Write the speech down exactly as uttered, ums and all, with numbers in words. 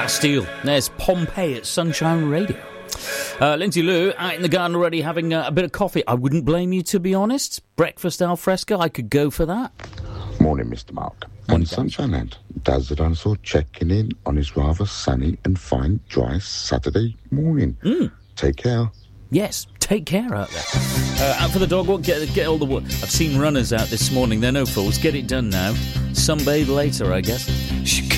Bastille. There's Pompeii at Sunshine Radio. Uh, Lindsay Lou out in the garden already having uh, a bit of coffee. I wouldn't blame you, to be honest. Breakfast al fresco, I could go for that. Morning, Mister Mark. On Sunshine Land, Daz the Dinosaur checking in on his rather sunny and fine, dry Saturday morning. Mm. Take care. Yes, take care out there. Uh, out for the dog walk, get, get all the wood. I've seen runners out this morning, they're no fools. Get it done now. Sunbathe later, I guess. She